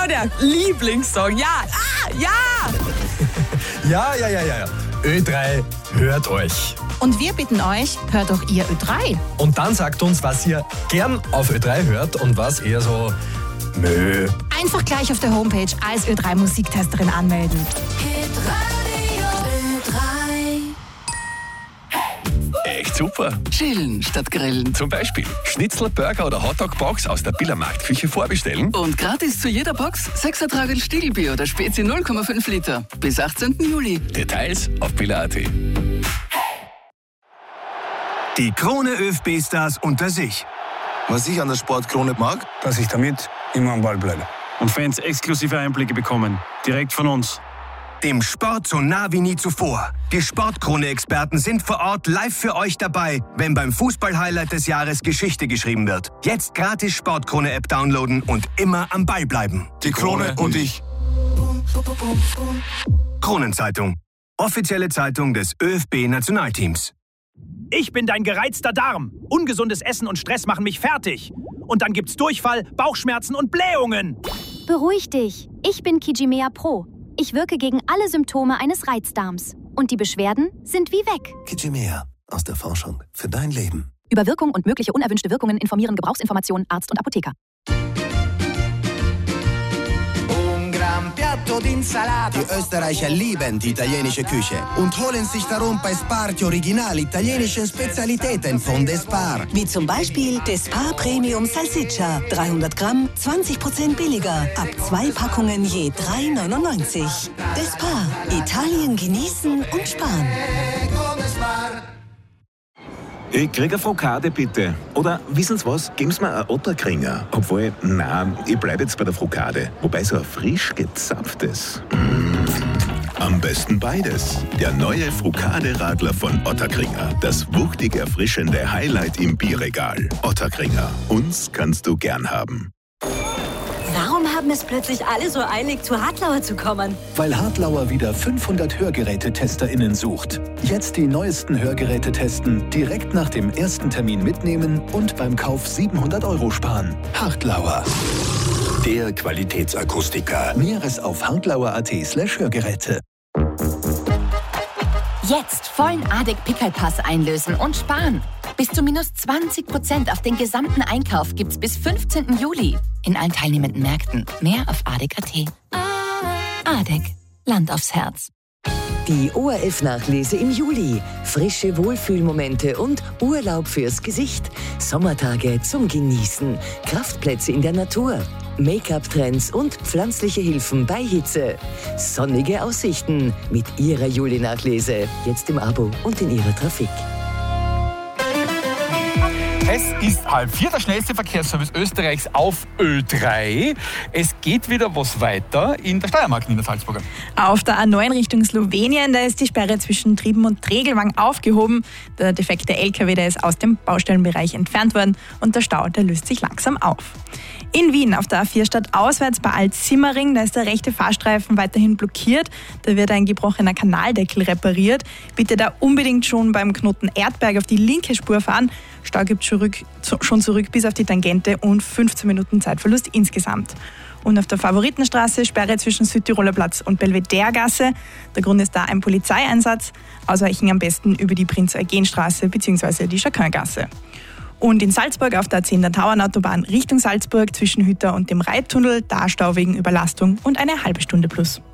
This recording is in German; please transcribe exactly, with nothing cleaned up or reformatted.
der Lieblingssong. Ja, ah, ja. Ja, ja, ja, ja, ja. Ö drei, hört euch. Und wir bitten euch, hört auch ihr Ö drei. Und dann sagt uns, was ihr gern auf Ö drei hört und was eher so Mö. Einfach gleich auf der Homepage als Ö drei Musiktesterin anmelden. Echt super. Chillen statt grillen. Zum Beispiel Schnitzel, Burger oder Hotdog-Box aus der Biller Marktküche vorbestellen. Und gratis zu jeder Box sechs Tragel Stiegelbier oder Spezi null Komma fünf Liter. Bis achtzehnten Juli. Details auf biller punkt at. Die Krone ÖFB-Stars unter sich. Was ich an der Sportkrone mag, dass ich damit immer am Ball bleibe. Und Fans exklusive Einblicke bekommen. Direkt von uns. Dem Sport so nah wie nie zuvor. Die Sportkrone-Experten sind vor Ort live für euch dabei, wenn beim Fußball-Highlight des Jahres Geschichte geschrieben wird. Jetzt gratis Sportkrone-App downloaden und immer am Ball bleiben. die Krone und ich. Kronenzeitung. Offizielle Zeitung des ÖFB-Nationalteams. Ich bin dein gereizter Darm. Ungesundes Essen und Stress machen mich fertig. Und dann gibt's Durchfall, Bauchschmerzen und Blähungen. Beruhig dich. Ich bin Kijimea Pro. Ich wirke gegen alle Symptome eines Reizdarms. Und die Beschwerden sind wie weg. Kijimea aus der Forschung für dein Leben. Über Wirkung und mögliche unerwünschte Wirkungen informieren Gebrauchsinformationen Arzt und Apotheker. Die Österreicher lieben die italienische Küche und holen sich darum bei Spar Original italienische Spezialitäten von Despar. Wie zum Beispiel Despar Premium Salsiccia. dreihundert Gramm, zwanzig Prozent billiger. Ab zwei Packungen je drei neunundneunzig. Despar. Italien genießen und sparen. Ich krieg eine Frokade, bitte. Oder, wissen Sie was, geben Sie mir einen Otterkringer. Obwohl, nein, ich bleibe jetzt bei der Frokade. Wobei so ein frisch gezapftes. Mm. Am besten beides. Der neue Frokade-Radler von Otterkringer. Das wuchtig erfrischende Highlight im Bierregal. Otterkringer. Uns kannst du gern haben. Warum haben es plötzlich alle so eilig, zu Hartlauer zu kommen? Weil Hartlauer wieder fünfhundert HörgerätetesterInnen sucht. Jetzt die neuesten Hörgeräte testen, direkt nach dem ersten Termin mitnehmen und beim Kauf siebenhundert Euro sparen. Hartlauer. Der Qualitätsakustiker. Näheres auf hartlauer.at slash Hörgeräte. Jetzt vollen A D E C-Pickelpass einlösen und sparen. Bis zu minus zwanzig Prozent auf den gesamten Einkauf gibt's bis fünfzehnten Juli. In allen teilnehmenden Märkten. Mehr auf A D E C punkt at. A D E C. Land aufs Herz. Die O R F-Nachlese im Juli. Frische Wohlfühlmomente und Urlaub fürs Gesicht. Sommertage zum Genießen. Kraftplätze in der Natur. Make-up-Trends und pflanzliche Hilfen bei Hitze. Sonnige Aussichten mit Ihrer Juli-Nachlese. Jetzt im Abo und in Ihrer Trafik. Es ist halb vier, der schnellste Verkehrsservice Österreichs auf Ö drei. Es geht wieder was weiter in der Steiermark, in der Salzburger. Auf der A neun Richtung Slowenien, da ist die Sperre zwischen Trieben und Tregelwang aufgehoben. Der defekte L K W, der ist aus dem Baustellenbereich entfernt worden und der Stau, der löst sich langsam auf. In Wien auf der A vier stadtauswärts bei Alt-Simmering, da ist der rechte Fahrstreifen weiterhin blockiert. Da wird ein gebrochener Kanaldeckel repariert. Bitte da unbedingt schon beim Knoten Erdberg auf die linke Spur fahren. Stau gibt zurück, schon zurück bis auf die Tangente und fünfzehn Minuten Zeitverlust insgesamt. Und auf der Favoritenstraße Sperre zwischen Südtiroler Platz und Belvederegasse. Der Grund ist da ein Polizeieinsatz. Ausweichen am besten über die Prinz-Eugen-Straße bzw. die Chacun-Gasse. Und in Salzburg auf der zehner Tauernautobahn Richtung Salzburg zwischen Hütter und dem Reittunnel, da Stau wegen Überlastung und eine halbe Stunde plus.